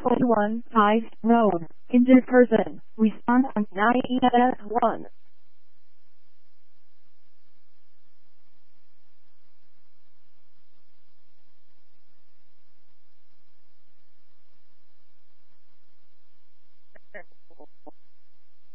21 5 known. Injured person. Response on 9S1.